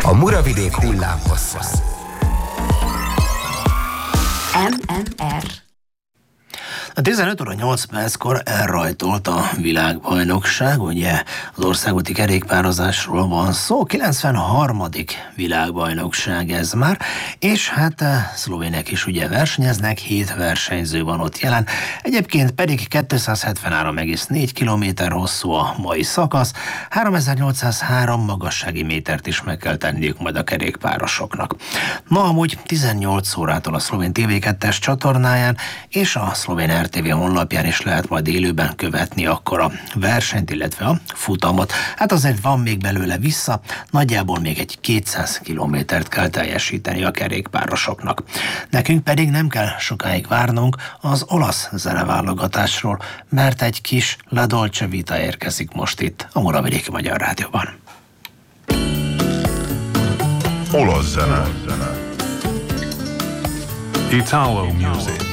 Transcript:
A Muravidék hullámhossza. MMR. A 15 óra 8 perckor elrajtolt a világbajnokság, ugye az országúti kerékpározásról van szó, 93. világbajnokság ez már, és hát szlovének is ugye versenyeznek, 7 versenyző van ott jelen, egyébként pedig 273,4 km hosszú a mai szakasz, 3803 magassági métert is meg kell tenniük majd a kerékpárosoknak. Ma amúgy 18 órától a szlovén TV2-es csatornáján és a szlovén RTV honlapján is lehet majd élőben követni akkor a versenyt, illetve a futamot. Hát azért van még belőle vissza, nagyjából még egy 200 kilométert kell teljesíteni a kerékpárosoknak. Nekünk pedig nem kell sokáig várnunk az olasz zeneválogatásról, mert egy kis La Dolce Vita érkezik most itt a Muravidéki Magyar Rádióban. Olasz zene. Italo music.